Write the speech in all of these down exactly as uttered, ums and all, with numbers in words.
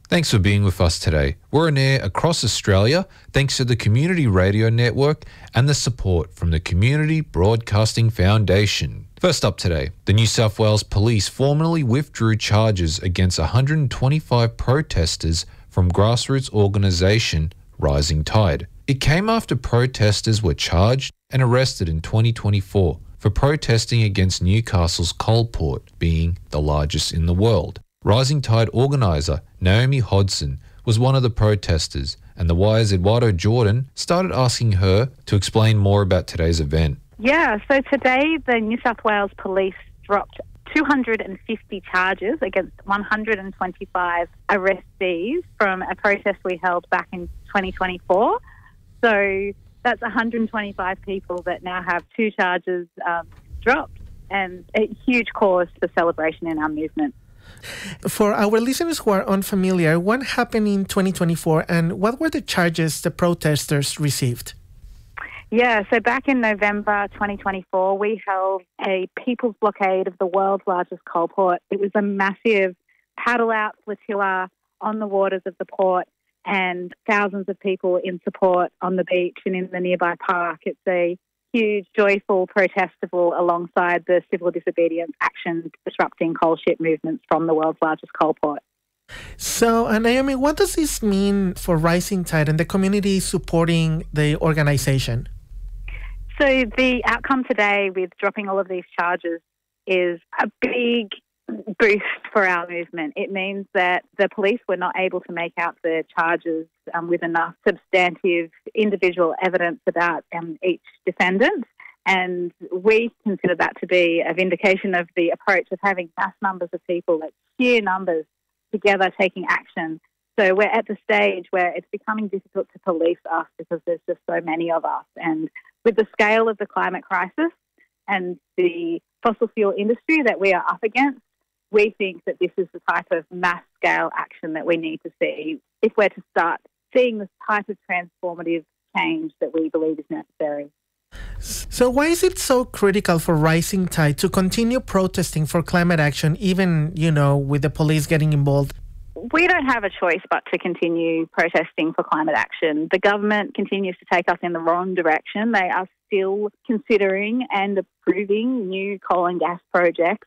Thanks for being with us today. We're on air across Australia thanks to the Community Radio Network and the support from the Community Broadcasting Foundation. First up today, the New South Wales Police formally withdrew charges against one hundred twenty-five protesters from grassroots organisation Rising Tide. It came after protesters were charged and arrested in twenty twenty-four for protesting against Newcastle's coal port being the largest in the world. Rising Tide organiser Naomi Hodson was one of the protesters, and The Wire's Eduardo Jordan started asking her to explain more about today's event. Yeah, so today the New South Wales Police dropped two hundred fifty charges against one hundred twenty-five arrestees from a protest we held back in twenty twenty-four. So that's one hundred twenty-five people that now have two charges um, dropped, and a huge cause for celebration in our movement. For our listeners who are unfamiliar, what happened in twenty twenty-four and what were the charges the protesters received? Yeah, so back in November twenty twenty-four, we held a people's blockade of the world's largest coal port. It was a massive paddle-out flotilla on the waters of the port and thousands of people in support on the beach and in the nearby park. It's a huge, joyful protestival alongside the civil disobedience action disrupting coal ship movements from the world's largest coal port. So, uh, Naomi, what does this mean for Rising Tide and the community supporting the organization? So the outcome today with dropping all of these charges is a big boost for our movement. It means that the police were not able to make out the charges um, with enough substantive individual evidence about um, each defendant. And we consider that to be a vindication of the approach of having mass numbers of people, like sheer numbers, together taking action. So we're at the stage where it's becoming difficult to police us because there's just so many of us. And with the scale of the climate crisis and the fossil fuel industry that we are up against, we think that this is the type of mass-scale action that we need to see if we're to start seeing the type of transformative change that we believe is necessary. So why is it so critical for Rising Tide to continue protesting for climate action, even, you know, with the police getting involved? We don't have a choice but to continue protesting for climate action. The government continues to take us in the wrong direction. They are still considering and approving new coal and gas projects,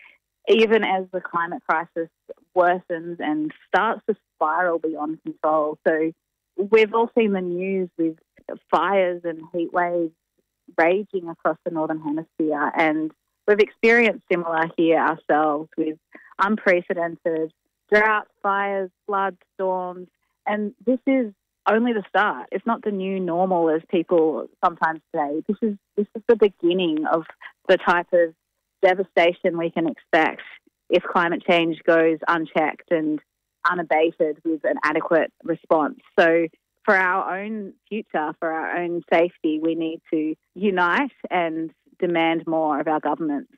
even as the climate crisis worsens and starts to spiral beyond control. So we've all seen the news with fires and heat waves raging across the Northern Hemisphere, and we've experienced similar here ourselves with unprecedented drought, fires, floods, storms, and this is only the start. It's not the new normal, as people sometimes say. This is this is the beginning of the type of devastation we can expect if climate change goes unchecked and unabated with an adequate response. So for our own future, for our own safety, we need to unite and demand more of our governments.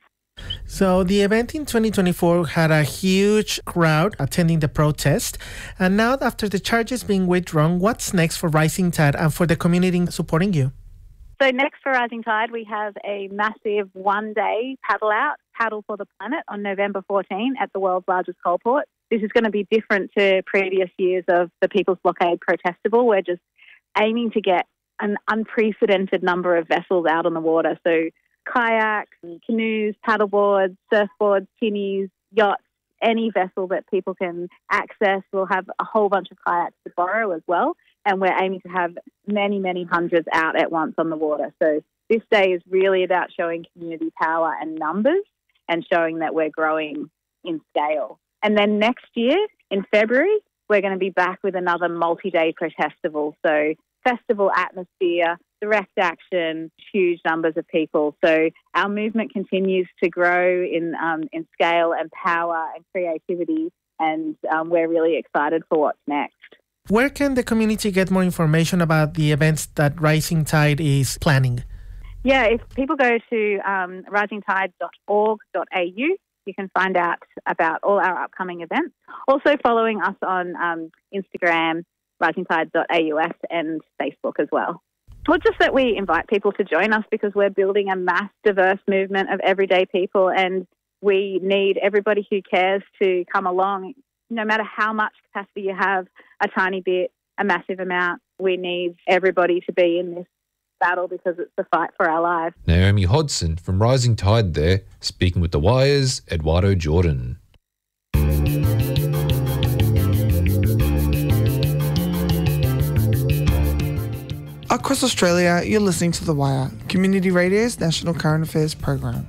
So the event in twenty twenty-four had a huge crowd attending the protest. And now, after the charges being withdrawn, what's next for Rising Tide and for the community supporting you? So next for Rising Tide, we have a massive one-day paddle-out, Paddle for the Planet, on November fourteenth at the world's largest coal port. This is going to be different to previous years of the People's Blockade Protestival. We're just aiming to get an unprecedented number of vessels out on the water. So kayaks, canoes, paddleboards, surfboards, tinnies, yachts, any vessel that people can access. We'll have a whole bunch of kayaks to borrow as well. And we're aiming to have many, many hundreds out at once on the water. So this day is really about showing community power and numbers and showing that we're growing in scale. And then next year, in February, we're going to be back with another multi-day protestival. So festival atmosphere, direct action, huge numbers of people. So our movement continues to grow in um, in scale and power and creativity, and um, we're really excited for what's next. Where can the community get more information about the events that Rising Tide is planning? Yeah, if people go to um, rising tide dot org dot a u, you can find out about all our upcoming events. Also following us on um, Instagram, rising tide dot a u s, and Facebook as well. Well, just that we invite people to join us because we're building a mass, diverse movement of everyday people, and we need everybody who cares to come along. no matter how much capacity you have, a tiny bit, a massive amount, we need everybody to be in this battle because it's the fight for our lives. Naomi Hodson from Rising Tide there, speaking with The Wire's Eduardo Jordan. Across Australia, you're listening to The Wire, Community Radio's National Current Affairs program.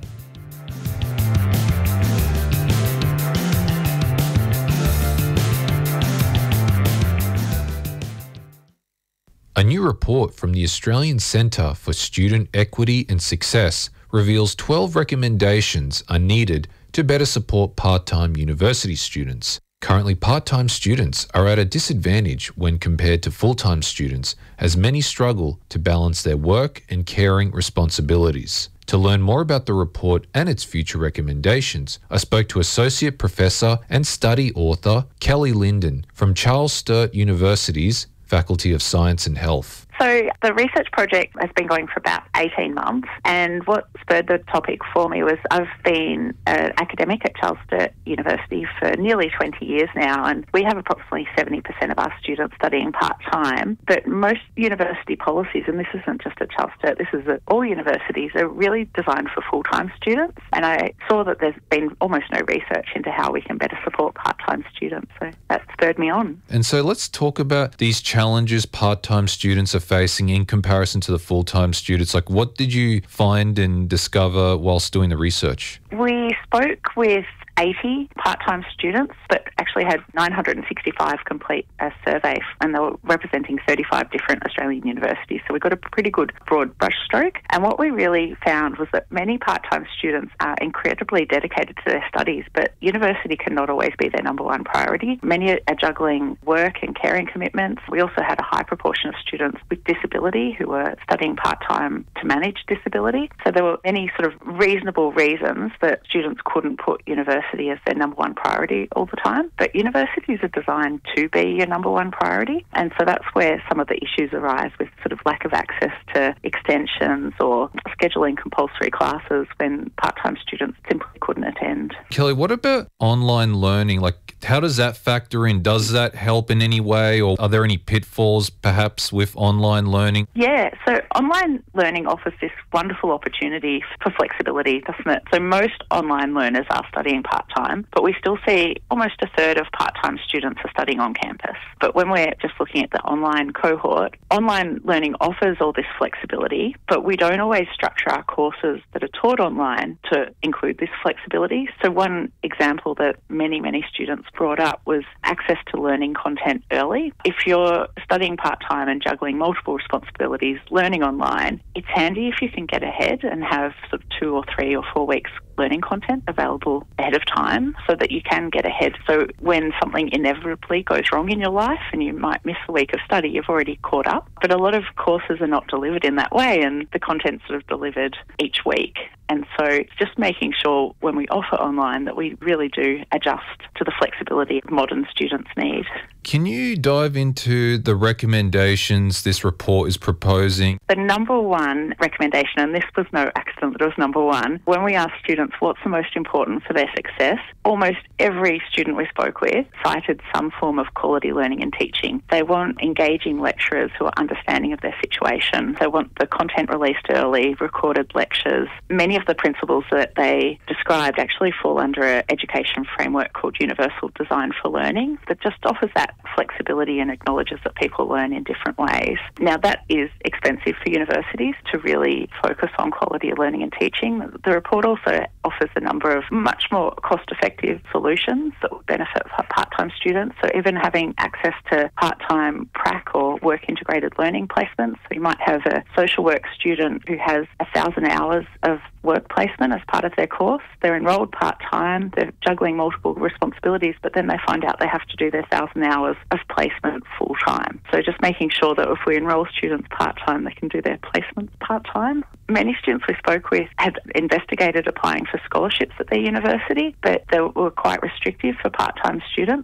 A new report from the Australian Centre for Student Equity and Success reveals twelve recommendations are needed to better support part-time university students. Currently, part-time students are at a disadvantage when compared to full-time students, as many struggle to balance their work and caring responsibilities. To learn more about the report and its future recommendations, I spoke to Associate Professor and Study Author Kelly Linden from Charles Sturt University's Faculty of Science and Health. So the research project has been going for about eighteen months, and what spurred the topic for me was I've been an academic at Charles Sturt University for nearly twenty years now, and we have approximately seventy percent of our students studying part-time, but most university policies, and this isn't just at Charles Sturt, this is at all universities, are really designed for full-time students, and I saw that there's been almost no research into how we can better support part-time students, so that spurred me on. And so let's talk about these challenges part-time students are facing in comparison to the full-time students. Like, what did you find and discover whilst doing the research? We spoke with eighty part-time students, but actually had nine hundred sixty-five complete a survey, and they were representing thirty-five different Australian universities. So we got a pretty good broad brushstroke. And what we really found was that many part-time students are incredibly dedicated to their studies, but university can not always be their number one priority. Many are juggling work and caring commitments. We also had a high proportion of students with disability who were studying part-time to manage disability. So there were many sort of reasonable reasons that students couldn't put university as their number one priority all the time. But universities are designed to be your number one priority. And so that's where some of the issues arise with sort of lack of access to extensions or scheduling compulsory classes when part-time students simply couldn't attend. Kelly, what about online learning? Like, how does that factor in? Does that help in any way, or are there any pitfalls perhaps with online learning? Yeah, so online learning offers this wonderful opportunity for flexibility, doesn't it? So most online learners are studying part-time, but we still see almost a third of part-time students are studying on campus. But when we're just looking at the online cohort, online learning offers all this flexibility, but we don't always structure our courses that are taught online to include this flexibility. So one example that many, many students brought up was access to learning content early. If you're studying part-time and juggling multiple responsibilities, learning online, it's handy if you can get ahead and have sort of two or three or four weeks learning content available ahead of time so that you can get ahead. So when something inevitably goes wrong in your life and you might miss a week of study, you've already caught up. But a lot of courses are not delivered in that way, and the content's sort of delivered each week. And so it's just making sure when we offer online that we really do adjust to the flexibility modern students need. Can you dive into the recommendations this report is proposing? The number one recommendation, and this was no accident that it was number one, when we asked students what's the most important for their success, almost every student we spoke with cited some form of quality learning and teaching. They want engaging lecturers who are understanding of their situation. They want the content released early, recorded lectures. Many of the principles that they described actually fall under an education framework called Universal Design for Learning that just offers that flexibility and acknowledges that people learn in different ways. Now, that is expensive for universities to really focus on quality of learning and teaching. The report also offers a number of much more cost-effective solutions that will benefit part-time students. So even having access to part-time prac or work-integrated learning placements. So you might have a social work student who has a thousand hours of work placement as part of their course. They're enrolled part-time, they're juggling multiple responsibilities, but then they find out they have to do their thousand hours of placement full-time. So just making sure that if we enrol students part-time, they can do their placements part-time. Many students we spoke with had investigated applying for scholarships at their university, but they were quite restrictive for part-time students.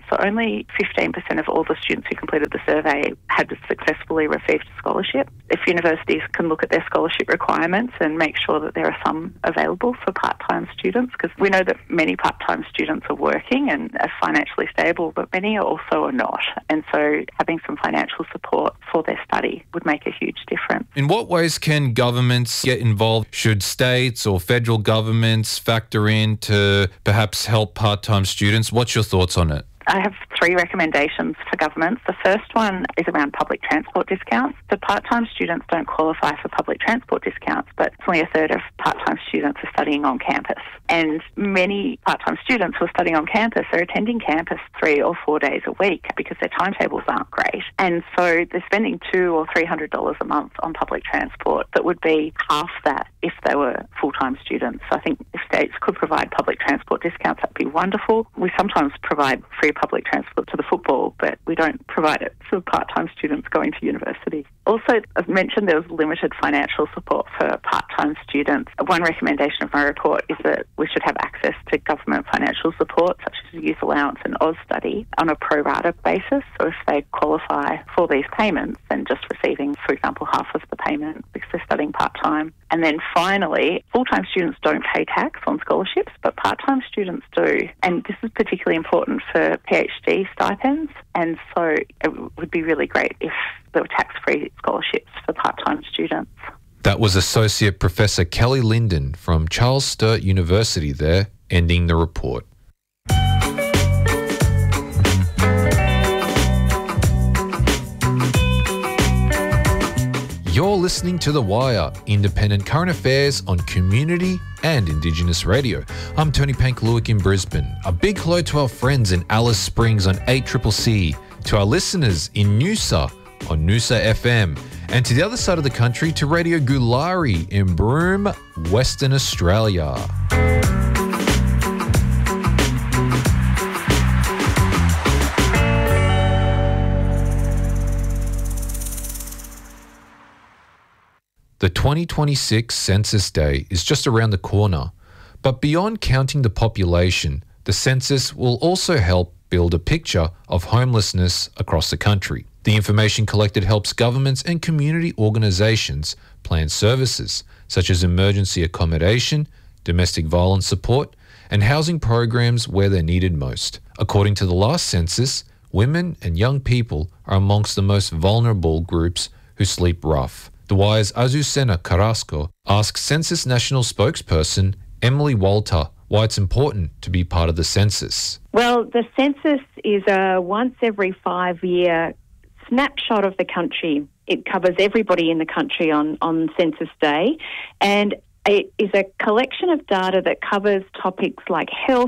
So only fifteen percent of all the students who completed the survey had successfully received a scholarship. If universities can look at their scholarship requirements and make sure that there are some available for part-time students, because we know that many part-time students are working and are financially stable, but many also are not. And so having some financial support for their study would make a huge difference. In what ways can governments get involved? Should states or federal governments factor in to perhaps help part-time students? What's your thoughts on it? I have three recommendations for governments. The first one is around public transport discounts. So part-time students don't qualify for public transport discounts, but only a third of part-time students are studying on campus. And many part-time students who are studying on campus are attending campus three or four days a week because their timetables aren't great. And so they're spending two or three hundred dollars a month on public transport that would be half that if they were full-time students. So I think if states could provide public transport discounts, that'd be wonderful. We sometimes provide free public transport to the football, but we don't provide it for part-time students going to university. Also, I've mentioned there was limited financial support for part-time students. One recommendation of my report is that we should have access to government financial support, such as youth allowance and AusStudy, on a pro rata basis. So if they qualify for these payments, then just receiving, for example, half of the payment because they're studying part-time. And then finally, full-time students don't pay tax on scholarships, but part-time students do. And this is particularly important for PhD stipends. And so it would be really great if there were tax-free scholarships for part-time students. That was Associate Professor Kelly Linden from Charles Sturt University there, ending the report. You're listening to The Wire, independent current affairs on community and Indigenous radio. I'm Tony Pankaluik in Brisbane. A big hello to our friends in Alice Springs on eight C C C, to our listeners in Noosa on Noosa F M, and to the other side of the country to Radio Gulari in Broome, Western Australia. The twenty twenty-six Census Day is just around the corner, but beyond counting the population, the census will also help build a picture of homelessness across the country. The information collected helps governments and community organisations plan services such as emergency accommodation, domestic violence support, and housing programs where they're needed most. According to the last census, women and young people are amongst the most vulnerable groups who sleep rough. The Wire's Azucena Carrasco asks Census National spokesperson Emily Walter why it's important to be part of the census. Well, the census is a once every five-year snapshot of the country. It covers everybody in the country on, on Census Day, and it is a collection of data that covers topics like health,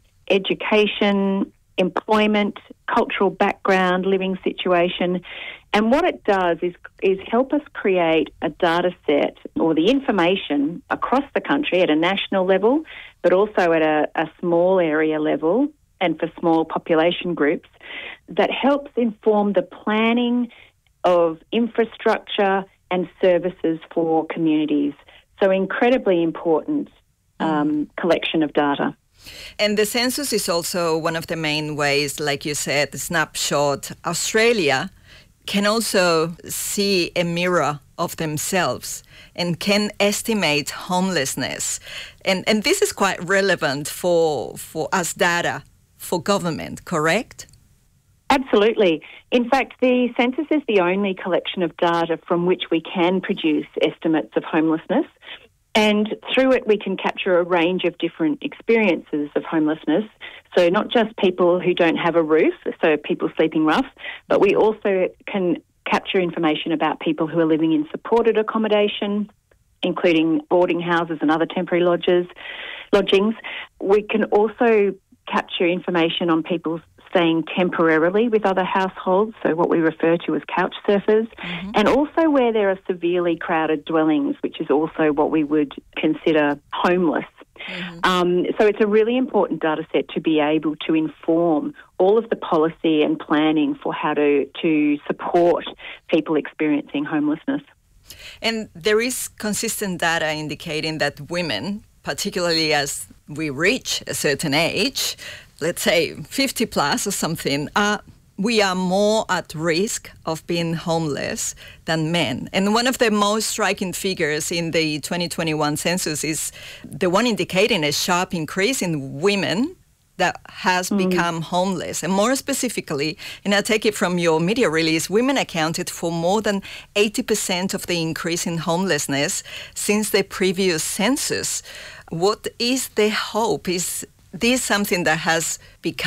education, employment, cultural background, living situation. And what it does is is help us create a data set or the information across the country at a national level, but also at a, a small area level and for small population groups that helps inform the planning of infrastructure and services for communities. So incredibly important um, collection of data. And the census is also one of the main ways, like you said, the snapshot. Australia can also see a mirror of themselves and can estimate homelessness. And and this is quite relevant for for us data for government, correct? Absolutely. In fact, the census is the only collection of data from which we can produce estimates of homelessness. And through it, we can capture a range of different experiences of homelessness. So not just people who don't have a roof, so people sleeping rough, but we also can capture information about people who are living in supported accommodation, including boarding houses and other temporary lodges, lodgings. We can also capture information on people staying temporarily with other households, so what we refer to as couch surfers, mm-hmm. and also where there are severely crowded dwellings, which is also what we would consider homeless. Mm-hmm. Um, so it's a really important data set to be able to inform all of the policy and planning for how to, to support people experiencing homelessness. And there is consistent data indicating that women, particularly as we reach a certain age, let's say, fifty plus or something, are we are more at risk of being homeless than men. And one of the most striking figures in the twenty twenty-one census is the one indicating a sharp increase in women that has mm. become homeless. And more specifically, and I take it from your media release, women accounted for more than eighty percent of the increase in homelessness since the previous census. What is the hope? Is this something that has become